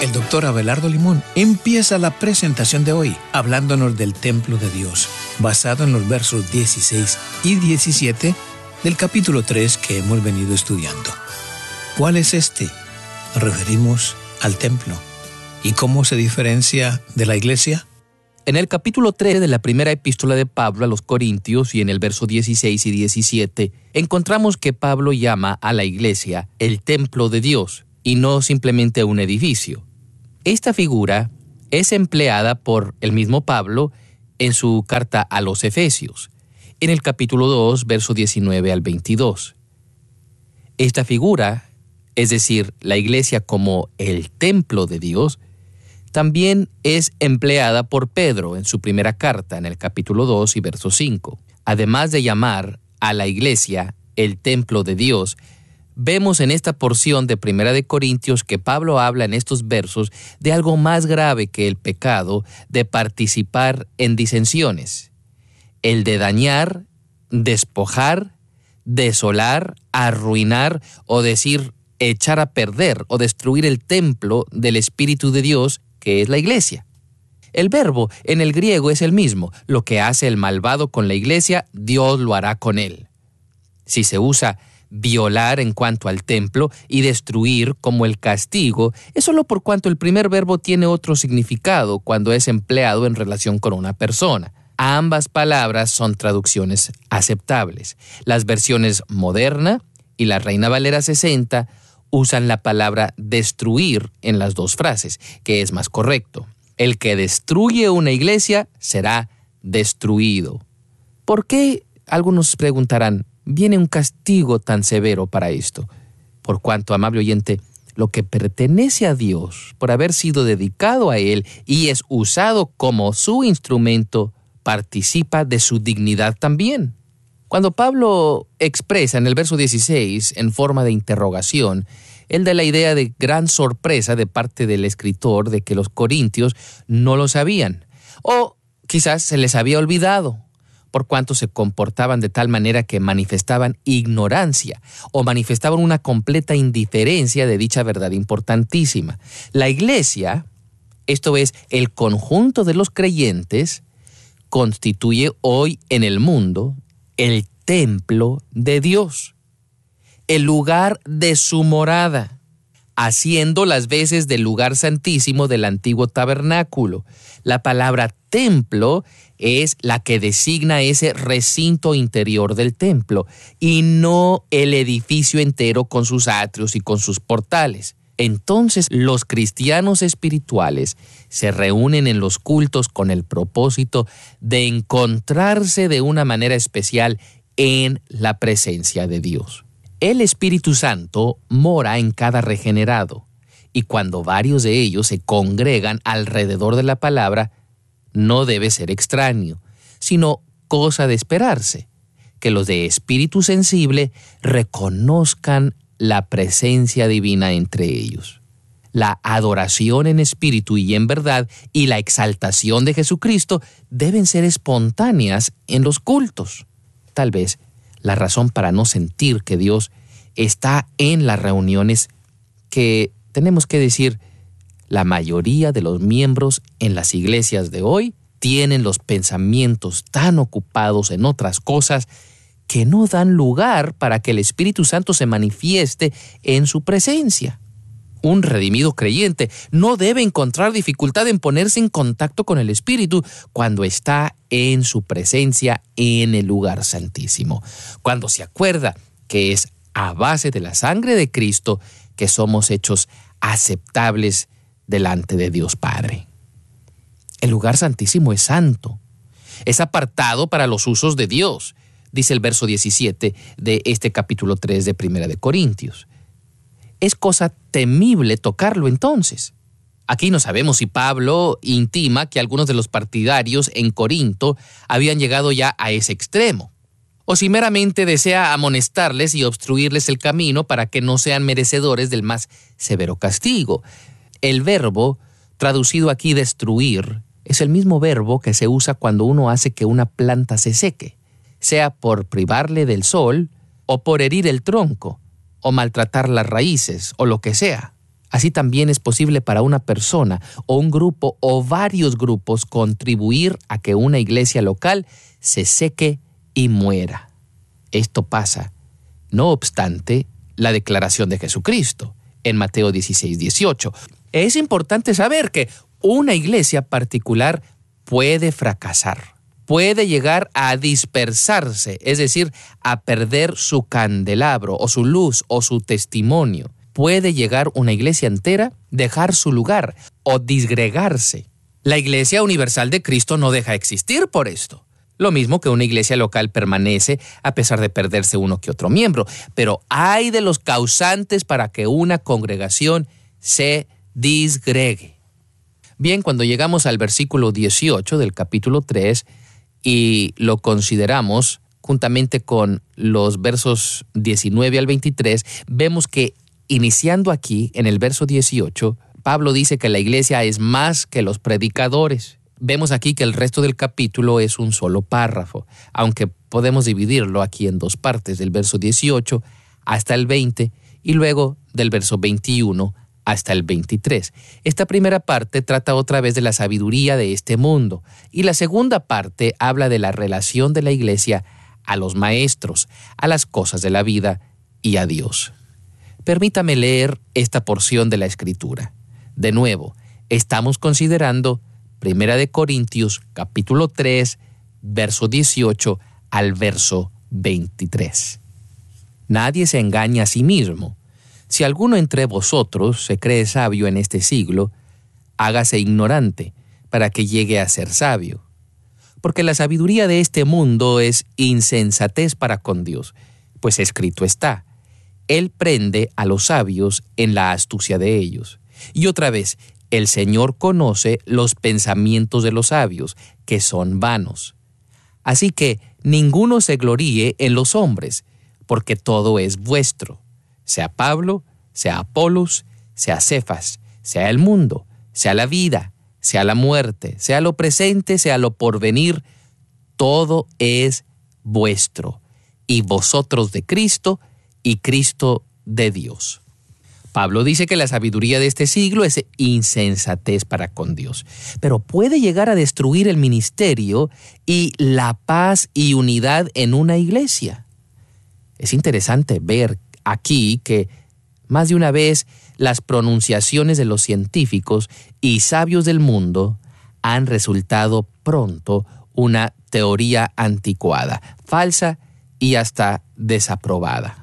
El doctor Abelardo Limón empieza la presentación de hoy hablándonos del templo de Dios, basado en los versos 16 y 17 del capítulo 3 que hemos venido estudiando. ¿Cuál es este? Nos referimos al templo. ¿Y cómo se diferencia de la iglesia? En el capítulo 3 de la primera epístola de Pablo a los Corintios y en el verso 16 y 17, encontramos que Pablo llama a la iglesia el templo de Dios y no simplemente un edificio. Esta figura es empleada por el mismo Pablo en su carta a los Efesios, en el capítulo 2, verso 19 al 22. Esta figura, es decir, la iglesia como el templo de Dios, también es empleada por Pedro en su primera carta, en el capítulo 2 y verso 5. Además de llamar a la iglesia el templo de Dios, vemos en esta porción de Primera de Corintios que Pablo habla en estos versos de algo más grave que el pecado de participar en disensiones. El de dañar, despojar, desolar, arruinar o decir echar a perder o destruir el templo del Espíritu de Dios, que es la iglesia. El verbo en el griego es el mismo. Lo que hace el malvado con la iglesia, Dios lo hará con él. Si se usa violar en cuanto al templo y destruir como el castigo, es solo por cuanto el primer verbo tiene otro significado cuando es empleado en relación con una persona. Ambas palabras son traducciones aceptables. Las versiones moderna y la Reina Valera 60 usan la palabra destruir en las dos frases, que es más correcto. El que destruye una iglesia será destruido. ¿Por qué? Algunos preguntarán, ¿viene un castigo tan severo para esto? Por cuanto, amable oyente, lo que pertenece a Dios, por haber sido dedicado a Él y es usado como su instrumento, participa de su dignidad también. Cuando Pablo expresa en el verso 16, en forma de interrogación, él da la idea de gran sorpresa de parte del escritor de que los corintios no lo sabían, o quizás se les había olvidado, por cuanto se comportaban de tal manera que manifestaban ignorancia o manifestaban una completa indiferencia de dicha verdad importantísima. La iglesia, esto es, el conjunto de los creyentes, constituye hoy en el mundo el templo de Dios, el lugar de su morada, haciendo las veces del lugar santísimo del antiguo tabernáculo. La palabra templo es la que designa ese recinto interior del templo y no el edificio entero con sus atrios y con sus portales. Entonces, los cristianos espirituales se reúnen en los cultos con el propósito de encontrarse de una manera especial en la presencia de Dios. El Espíritu Santo mora en cada regenerado, y cuando varios de ellos se congregan alrededor de la palabra, no debe ser extraño, sino cosa de esperarse, que los de espíritu sensible reconozcan la presencia divina entre ellos. La adoración en espíritu y en verdad y la exaltación de Jesucristo deben ser espontáneas en los cultos. Tal vez la razón para no sentir que Dios está en las reuniones que, tenemos que decir, la mayoría de los miembros en las iglesias de hoy tienen los pensamientos tan ocupados en otras cosas que no dan lugar para que el Espíritu Santo se manifieste en su presencia. Un redimido creyente no debe encontrar dificultad en ponerse en contacto con el Espíritu cuando está en su presencia en el lugar santísimo, cuando se acuerda que es a base de la sangre de Cristo que somos hechos aceptables delante de Dios Padre. El lugar santísimo es santo, es apartado para los usos de Dios, dice el verso 17 de este capítulo 3 de Primera de Corintios. Es cosa temible tocarlo entonces. Aquí no sabemos si Pablo intima que algunos de los partidarios en Corinto habían llegado ya a ese extremo, o si meramente desea amonestarles y obstruirles el camino para que no sean merecedores del más severo castigo. El verbo, traducido aquí destruir, es el mismo verbo que se usa cuando uno hace que una planta se seque, sea por privarle del sol o por herir el tronco o maltratar las raíces o lo que sea. Así también es posible para una persona o un grupo o varios grupos contribuir a que una iglesia local se seque y muera. Esto pasa, no obstante, la declaración de Jesucristo en Mateo 16:18. Es importante saber que una iglesia particular puede fracasar, puede llegar a dispersarse, es decir, a perder su candelabro o su luz o su testimonio. Puede llegar una iglesia entera, dejar su lugar o disgregarse. La Iglesia Universal de Cristo no deja de existir por esto. Lo mismo que una iglesia local permanece a pesar de perderse uno que otro miembro. Pero hay de los causantes para que una congregación se disgregue. Bien, cuando llegamos al versículo 18 del capítulo 3 y lo consideramos juntamente con los versos 19 al 23, vemos que iniciando aquí, en el verso 18, Pablo dice que la iglesia es más que los predicadores. Vemos aquí que el resto del capítulo es un solo párrafo, aunque podemos dividirlo aquí en dos partes, del verso 18 hasta el 20 y luego del verso 21 hasta el 23. Esta primera parte trata otra vez de la sabiduría de este mundo y la segunda parte habla de la relación de la iglesia a los maestros, a las cosas de la vida y a Dios. Permítame leer esta porción de la Escritura. De nuevo, estamos considerando 1 Corintios capítulo 3, verso 18 al verso 23. Nadie se engaña a sí mismo. Si alguno entre vosotros se cree sabio en este siglo, hágase ignorante para que llegue a ser sabio. Porque la sabiduría de este mundo es insensatez para con Dios, pues escrito está: Él prende a los sabios en la astucia de ellos. Y otra vez, el Señor conoce los pensamientos de los sabios, que son vanos. Así que ninguno se gloríe en los hombres, porque todo es vuestro, sea Pablo, sea Apolos, sea Cefas, sea el mundo, sea la vida, sea la muerte, sea lo presente, sea lo porvenir, todo es vuestro, y vosotros de Cristo, y Cristo de Dios. Pablo dice que la sabiduría de este siglo es insensatez para con Dios, pero puede llegar a destruir el ministerio y la paz y unidad en una iglesia. Es interesante ver aquí que más de una vez las pronunciaciones de los científicos y sabios del mundo han resultado pronto una teoría anticuada, falsa y hasta desaprobada.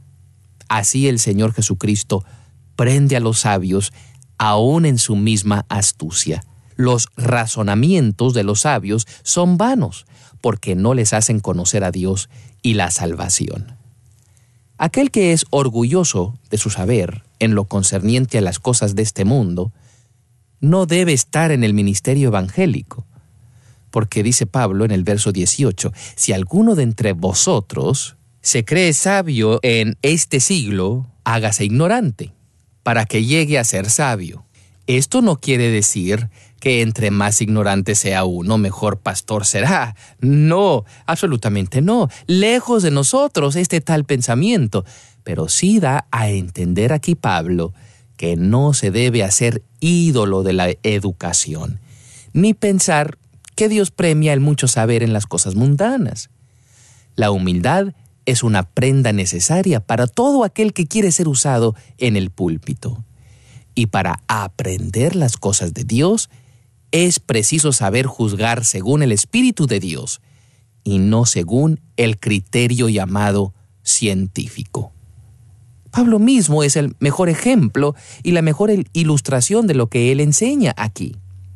Así el Señor Jesucristo prende a los sabios aún en su misma astucia. Los razonamientos de los sabios son vanos, porque no les hacen conocer a Dios y la salvación. Aquel que es orgulloso de su saber en lo concerniente a las cosas de este mundo, no debe estar en el ministerio evangélico, porque dice Pablo en el verso 18, si alguno de entre vosotros se cree sabio en este siglo, hágase ignorante, para que llegue a ser sabio. Esto no quiere decir que entre más ignorante sea uno, mejor pastor será. No, absolutamente no. Lejos de nosotros este tal pensamiento. Pero sí da a entender aquí Pablo que no se debe hacer ídolo de la educación, ni pensar que Dios premia el mucho saber en las cosas mundanas. La humildad es una prenda necesaria para todo aquel que quiere ser usado en el púlpito. Y para aprender las cosas de Dios, es preciso saber juzgar según el Espíritu de Dios y no según el criterio llamado científico. Pablo mismo es el mejor ejemplo y la mejor ilustración de lo que él enseña aquí.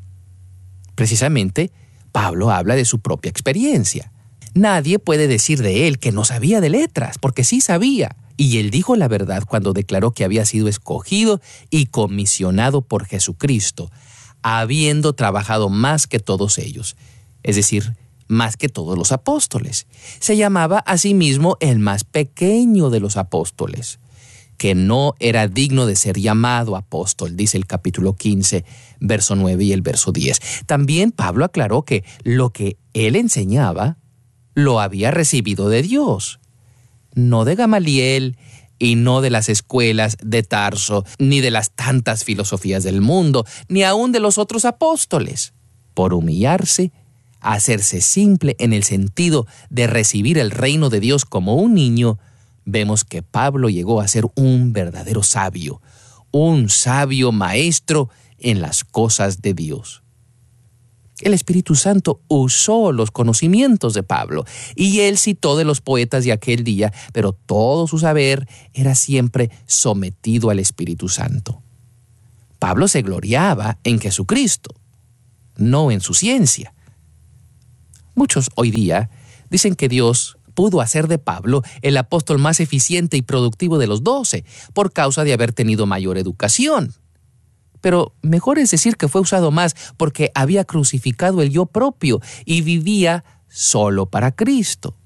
Precisamente, Pablo habla de su propia experiencia. Nadie puede decir de él que no sabía de letras, porque sí sabía. Y él dijo la verdad cuando declaró que había sido escogido y comisionado por Jesucristo, habiendo trabajado más que todos ellos, es decir, más que todos los apóstoles. Se llamaba a sí mismo el más pequeño de los apóstoles, que no era digno de ser llamado apóstol, dice el capítulo 15, verso 9 y el verso 10. También Pablo aclaró que lo que él enseñaba lo había recibido de Dios, no de Gamaliel, y no de las escuelas de Tarso, ni de las tantas filosofías del mundo, ni aun de los otros apóstoles. Por humillarse, hacerse simple en el sentido de recibir el reino de Dios como un niño, vemos que Pablo llegó a ser un verdadero sabio, un sabio maestro en las cosas de Dios. El Espíritu Santo usó los conocimientos de Pablo y él citó de los poetas de aquel día, pero todo su saber era siempre sometido al Espíritu Santo. Pablo se gloriaba en Jesucristo, no en su ciencia. Muchos hoy día dicen que Dios pudo hacer de Pablo el apóstol más eficiente y productivo de los 12 por causa de haber tenido mayor educación. Pero mejor es decir que fue usado más porque había crucificado el yo propio y vivía solo para Cristo.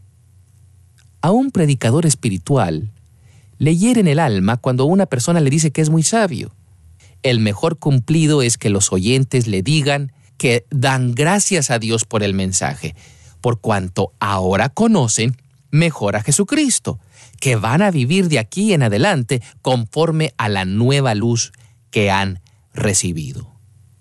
A un predicador espiritual le hieren el alma cuando una persona le dice que es muy sabio. El mejor cumplido es que los oyentes le digan que dan gracias a Dios por el mensaje, por cuanto ahora conocen mejor a Jesucristo, que van a vivir de aquí en adelante conforme a la nueva luz que han recibido.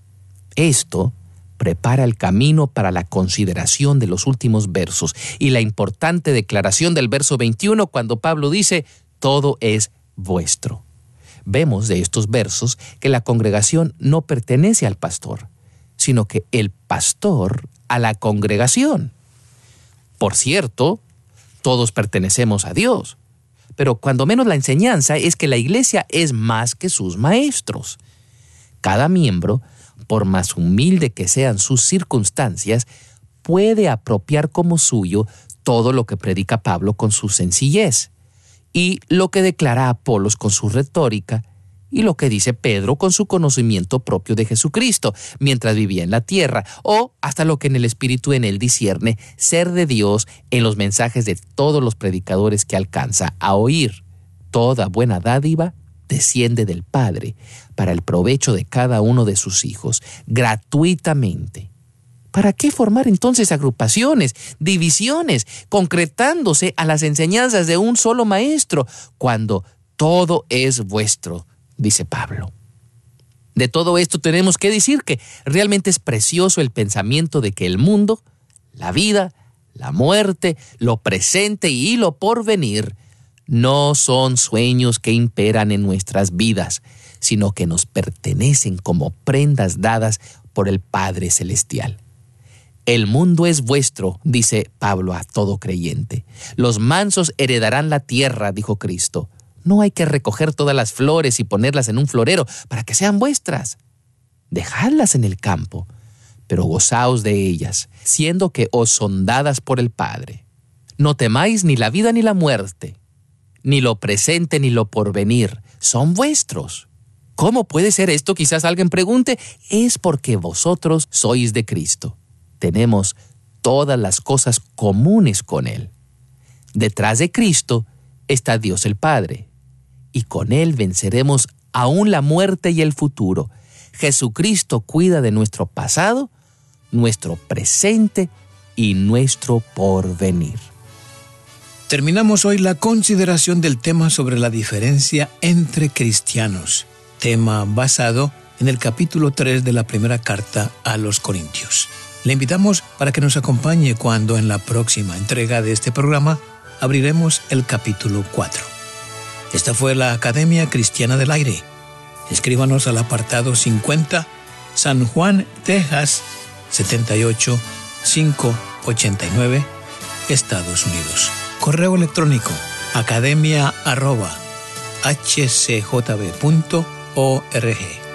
Esto prepara el camino para la consideración de los últimos versos y la importante declaración del verso 21 cuando Pablo dice, todo es vuestro. Vemos de estos versos que la congregación no pertenece al pastor, sino que el pastor a la congregación. Por cierto, todos pertenecemos a Dios, pero cuando menos la enseñanza es que la iglesia es más que sus maestros. Cada miembro, por más humilde que sean sus circunstancias, puede apropiar como suyo todo lo que predica Pablo con su sencillez, y lo que declara Apolos con su retórica, y lo que dice Pedro con su conocimiento propio de Jesucristo mientras vivía en la tierra, o hasta lo que en el Espíritu en él discierne ser de Dios en los mensajes de todos los predicadores que alcanza a oír. Toda buena dádiva desciende del Padre para el provecho de cada uno de sus hijos, gratuitamente. ¿Para qué formar entonces agrupaciones, divisiones, concretándose a las enseñanzas de un solo maestro, cuando todo es vuestro? Dice Pablo. De todo esto tenemos que decir que realmente es precioso el pensamiento de que el mundo, la vida, la muerte, lo presente y lo porvenir no son sueños que imperan en nuestras vidas, sino que nos pertenecen como prendas dadas por el Padre Celestial. El mundo es vuestro, dice Pablo a todo creyente. Los mansos heredarán la tierra, dijo Cristo. No hay que recoger todas las flores y ponerlas en un florero para que sean vuestras. Dejadlas en el campo, pero gozaos de ellas, siendo que os son dadas por el Padre. No temáis ni la vida ni la muerte, ni lo presente ni lo porvenir, son vuestros. ¿Cómo puede ser esto? Quizás alguien pregunte. Es porque vosotros sois de Cristo. Tenemos todas las cosas comunes con Él. Detrás de Cristo está Dios el Padre, y con Él venceremos aún la muerte y el futuro. Jesucristo cuida de nuestro pasado, nuestro presente y nuestro porvenir. Terminamos hoy la consideración del tema sobre la diferencia entre cristianos, tema basado en el capítulo 3 de la primera carta a los Corintios. Le invitamos para que nos acompañe cuando en la próxima entrega de este programa abriremos el capítulo 4. Esta fue la Academia Cristiana del Aire. Escríbanos al apartado 50, San Juan, Texas, 78589, Estados Unidos. Correo electrónico academia@hcjb.org.